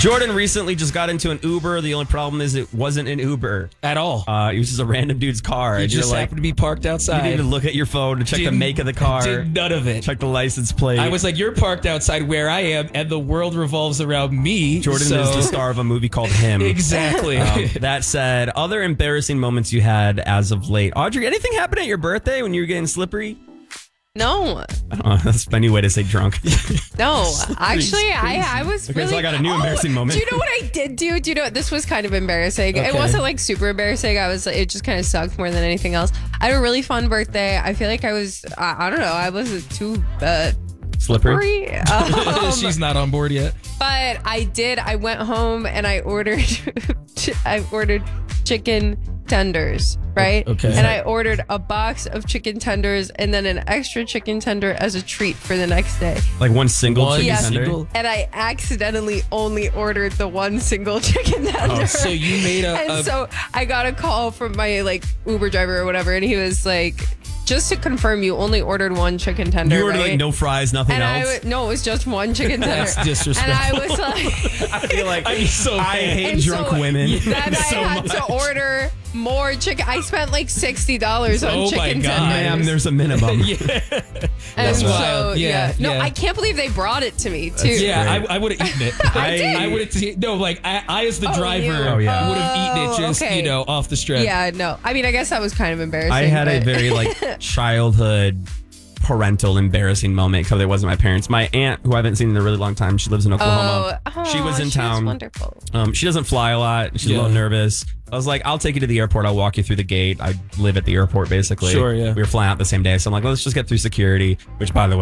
Jordan recently just got into an Uber. The only problem is it wasn't an Uber At all. It was just a random dude's car. He And just you're happened to be parked you outside. need to look at your phone to check the make of the car. Did none of it. Check the license plate. I was like, you're parked outside where I am, and the world revolves around me. Jordan so... is the star of a movie called Him. Exactly. That said, other embarrassing moments you had as of late. Audrey, anything happen at your birthday when you were getting slippery? No, I don't know. That's a new way to say drunk. no. Actually, I was Okay, really. so I got a new embarrassing moment. Do you know what I did do? Do you know this was kind of embarrassing? It Okay. wasn't like super embarrassing. It just kind of sucked more than anything else. I had a really fun birthday. I feel like I was. I don't know. I wasn't too Slippery? slippery. She's not on board yet. But I did. I went home and I ordered. I ordered chicken tenders, right? Okay. And I ordered a box of chicken tenders and then an extra chicken tender as a treat for the next day. Like one single One chicken Yes. tender? single? And I accidentally only ordered the one single chicken tender. Oh, so you made and so I got a call from my Uber driver or whatever, and he was like, just to confirm, you only ordered one chicken tender. You ordered right? like no fries, nothing And else? no, it was just one chicken tender. That's disrespectful. And I was like, I feel like I'm so I bad. hate And drunk so- women. then so I had to much. order more chicken. I spent like $60 on Oh my chicken God. tenders. Ma'am, there's a minimum. And That's so, wild. Yeah, No, yeah. I can't believe they brought it to me too. Yeah, Great. I would have eaten it. I did. I would have. No, like I as the Oh, driver, you. Oh, yeah. would have eaten it just okay. off the strength. Yeah, no. I mean, I guess that was kind of embarrassing. I had a but- very childhood parental embarrassing moment because it wasn't my parents. My aunt, who I haven't seen in a really long time, she lives in Oklahoma. She was in town. Wonderful. She doesn't fly a lot. She's a little Yeah. nervous. I was like, I'll take you to the airport. I'll walk you through the gate. I live at the airport, basically. Sure, yeah. We were flying out the same day. So I'm like, let's just get through security, which, by the way,